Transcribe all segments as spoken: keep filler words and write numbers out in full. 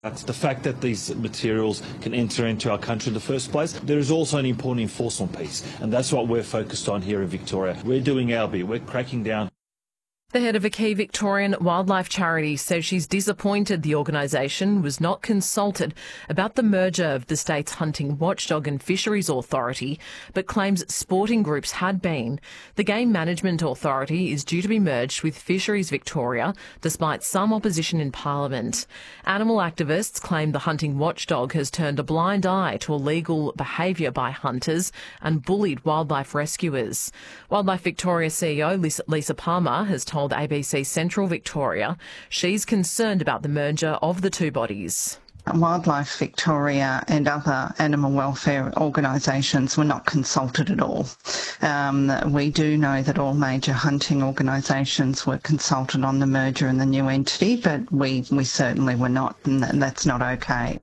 That's the fact that these materials can enter into our country in the first place. There is also an important enforcement piece, and that's what we're focused on here in Victoria. We're doing our bit. We're cracking down. The head of a key Victorian wildlife charity says she's disappointed the organisation was not consulted about the merger of the state's hunting watchdog and fisheries authority, but claims sporting groups had been. The Game Management Authority is due to be merged with Fisheries Victoria, despite some opposition in Parliament. Animal activists claim the hunting watchdog has turned a blind eye to illegal behaviour by hunters and bullied wildlife rescuers. Wildlife Victoria C E O Lisa Palmer has told A B C Central Victoria she's concerned about the merger of the two bodies. Wildlife Victoria and other animal welfare organisations were not consulted at all. Um, we do know that all major hunting organisations were consulted on the merger and the new entity, but we, we certainly were not, and that's not okay.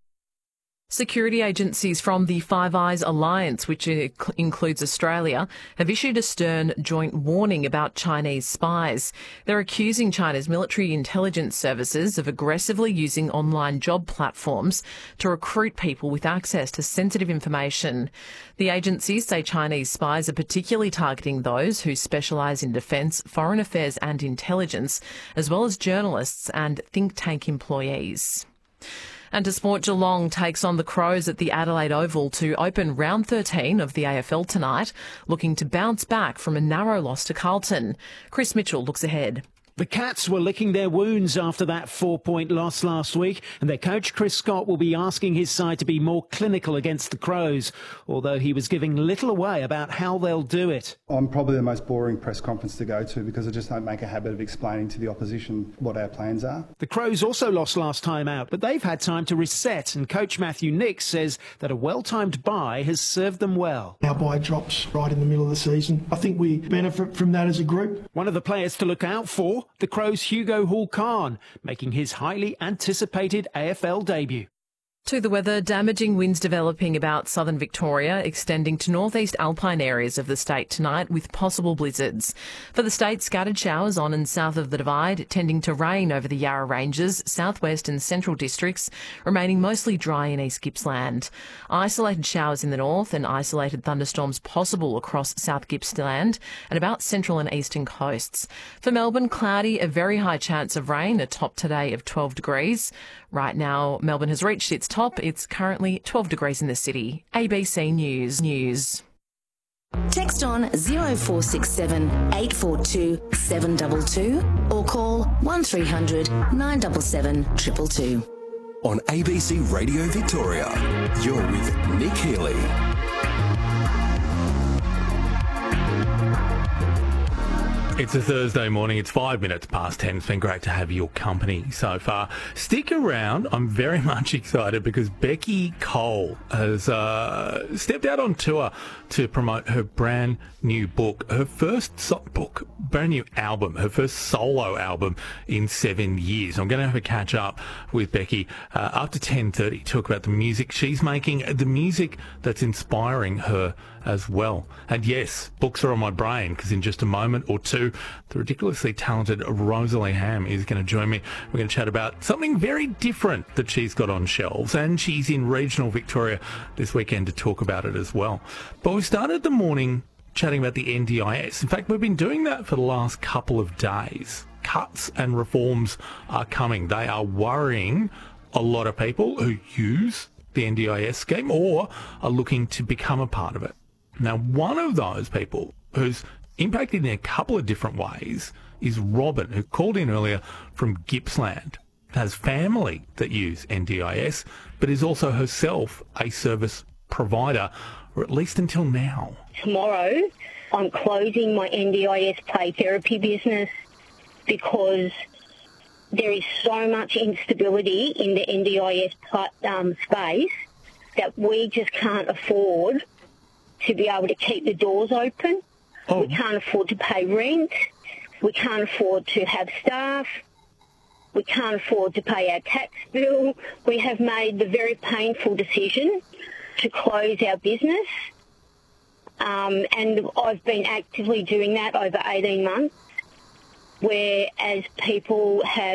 Security agencies from the Five Eyes Alliance, which includes Australia, have issued a stern joint warning about Chinese spies. They're accusing China's military intelligence services of aggressively using online job platforms to recruit people with access to sensitive information. The agencies say Chinese spies are particularly targeting those who specialise in defence, foreign affairs and intelligence, as well as journalists and think tank employees. And to sport, Geelong takes on the Crows at the Adelaide Oval to open round thirteen of the A F L tonight, looking to bounce back from a narrow loss to Carlton. Chris Mitchell looks ahead. The Cats were licking their wounds after that four-point loss last week, and their coach Chris Scott will be asking his side to be more clinical against the Crows, although he was giving little away about how they'll do it. I'm probably the most boring press conference to go to because I just don't make a habit of explaining to the opposition what our plans are. The Crows also lost last time out, but they've had time to reset, and coach Matthew Nix says that a well-timed bye has served them well. Our bye drops right in the middle of the season. I think we benefit from that as a group. One of the players to look out for, the Crows' Hugo Hall-Khan, making his highly anticipated A F L debut. To the weather, damaging winds developing about southern Victoria, extending to northeast alpine areas of the state tonight with possible blizzards. For the state, scattered showers on and south of the Divide, tending to rain over the Yarra Ranges, southwest and central districts, remaining mostly dry in East Gippsland. Isolated showers in the north and isolated thunderstorms possible across South Gippsland and about central and eastern coasts. For Melbourne, cloudy, a very high chance of rain, a top today of twelve degrees. Right now, Melbourne has reached its top. It's currently twelve degrees in the city. A B C News. News. Text on zero four six seven, eight four two, seven two two or call one three hundred, nine seven seven, two two two. On A B C Radio Victoria, you're with Nick Healy. It's a Thursday morning. It's five minutes past ten. It's been great to have your company so far. Stick around. I'm very much excited because Becky Cole has uh, stepped out on tour to promote her brand new book, her first so- book, brand new album, her first solo album in seven years. I'm going to have a catch up with Becky uh, after ten thirty, talk about the music she's making, the music that's inspiring her as well. And yes, books are on my brain because in just a moment or two, the ridiculously talented Rosalie Ham is going to join me. We're going to chat about something very different that she's got on shelves, and she's in regional Victoria this weekend to talk about it as well. But we started the morning chatting about the N D I S. In fact, we've been doing that for the last couple of days. Cuts and reforms are coming. They are worrying a lot of people who use the N D I S scheme or are looking to become a part of it. Now, one of those people who's impacted in a couple of different ways is Robin, who called in earlier from Gippsland, has family that use N D I S, but is also herself a service provider, or at least until now. Tomorrow, I'm closing my N D I S play therapy business because there is so much instability in the N D I S um, space that we just can't afford to be able to keep the doors open. Oh. We can't afford to pay rent. We can't afford to have staff. We can't afford to pay our tax bill. We have made the very painful decision to close our business. Um, and I've been actively doing that over eighteen months, whereas people have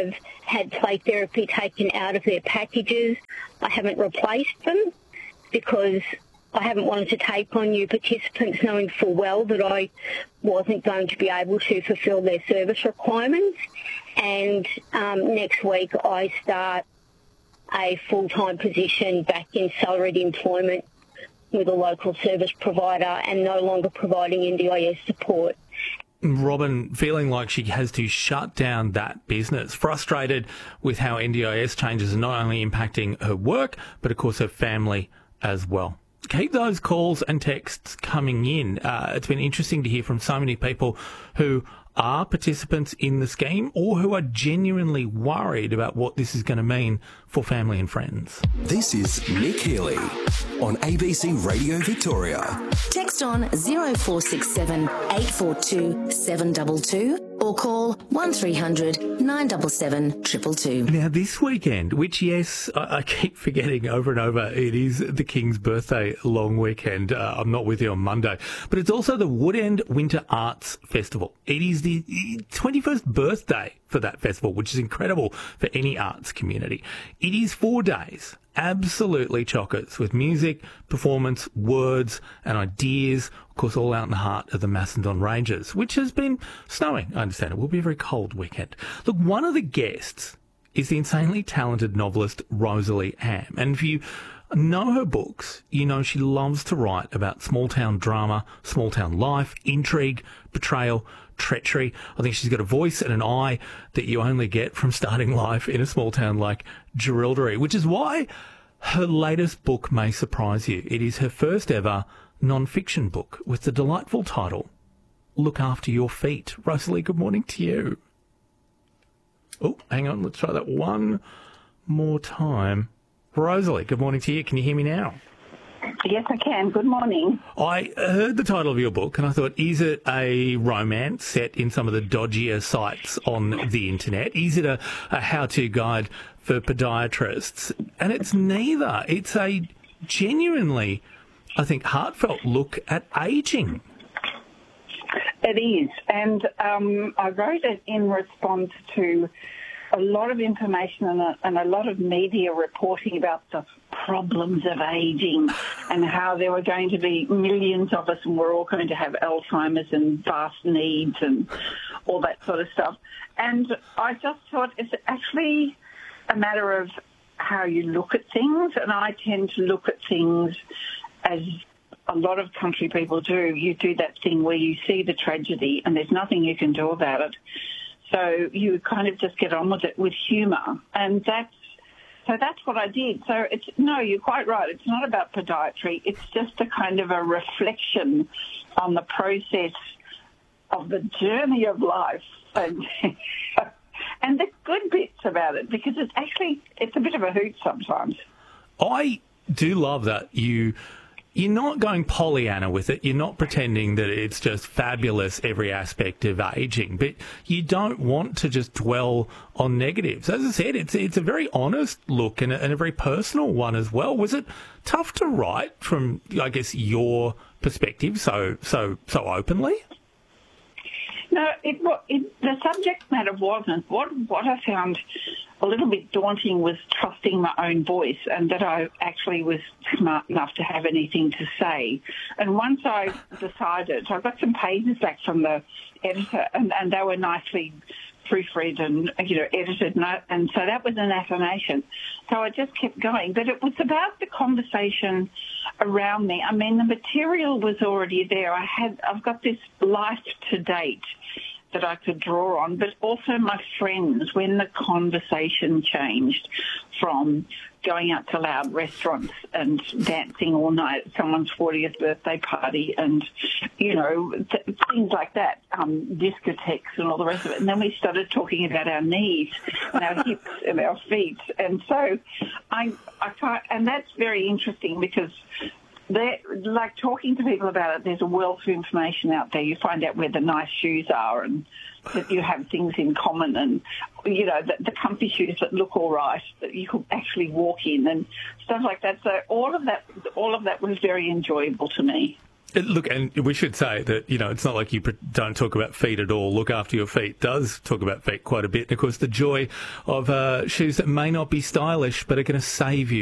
had play therapy taken out of their packages. I haven't replaced them because I haven't wanted to take on new participants knowing full well that I wasn't going to be able to fulfil their service requirements. And um, next week I start a full-time position back in salaried employment with a local service provider and no longer providing N D I S support. Robin, feeling like she has to shut down that business, frustrated with how N D I S changes are not only impacting her work, but of course her family as well. Keep those calls and texts coming in. Uh, it's been interesting to hear from so many people who are participants in the scheme or who are genuinely worried about what this is going to mean for family and friends. This is Nick Healy on A B C Radio Victoria. Text on zero four six seven, eight four two, seven two two or call one three hundred, nine seven seven, two two two. Now, this weekend, which, yes, I, I keep forgetting over and over, it is the King's birthday long weekend. Uh, I'm not with you on Monday. But it's also the Woodend Winter Arts Festival. It is the twenty-first birthday for that festival, which is incredible for any arts community. It is four days, absolutely chockers, with music, performance, words and ideas, of course, all out in the heart of the Macedon Ranges, which has been snowing. I understand it will be a very cold weekend. Look, one of the guests is the insanely talented novelist Rosalie Ham. And if you know her books, you know she loves to write about small-town drama, small-town life, intrigue, betrayal, treachery. I think she's got a voice and an eye that you only get from starting life in a small town like Jerilderie, which is why her latest book may surprise you. It is her first ever non-fiction book with the delightful title, Look After Your Feet. Rosalie, good morning to you. Oh, hang on, let's try that one more time. Rosalie, good morning to you. Can you hear me now? Yes, I can. Good morning. I heard the title of your book and I thought, is it a romance set in some of the dodgier sites on the internet? Is it a, a how-to guide for podiatrists? And it's neither. It's a genuinely, I think, heartfelt look at ageing. It is. And um, I wrote it in response to a lot of information and a, and a lot of media reporting about the problems of ageing and how there were going to be millions of us and we're all going to have Alzheimer's and vast needs and all that sort of stuff. And I just thought it's actually a matter of how you look at things, and I tend to look at things as a lot of country people do. You do that thing where you see the tragedy and there's nothing you can do about it. So you kind of just get on with it with humour, and that's so that's what I did. So it's no, you're quite right. It's not about podiatry. It's just a kind of a reflection on the process of the journey of life and and the good bits about it, because it's actually it's a bit of a hoot sometimes. I do love that you. You're not going Pollyanna with it. You're not pretending that it's just fabulous every aspect of ageing, but you don't want to just dwell on negatives. As I said, it's it's a very honest look and a, and a very personal one as well. Was it tough to write from, I guess, your perspective so so so openly? No, it, it, the subject matter wasn't. What what I found a little bit daunting was trusting my own voice, and that I actually was smart enough to have anything to say. And once I decided, I got some pages back from the editor, and, and they were nicely proofread and, you know, edited, and, I, and so that was an affirmation. So I just kept going. But it was about the conversation around me. I mean, the material was already there. I had, I've got this life to date that I could draw on, but also my friends, when the conversation changed from going out to loud restaurants and dancing all night at someone's fortieth birthday party and, you know, th- things like that, um, discotheques and all the rest of it. And then we started talking about our knees and our hips and our feet. And so I, I can't, and that's very interesting because they're, like talking to people about it, there's a wealth of information out there. You find out where the nice shoes are and that you have things in common and, you know, the, the comfy shoes that look all right, that you could actually walk in and stuff like that. So all of that, all of that was very enjoyable to me. Look, and we should say that, you know, it's not like you don't talk about feet at all. Look After Your Feet does talk about feet quite a bit. And, of course, the joy of uh, shoes that may not be stylish but are going to save you.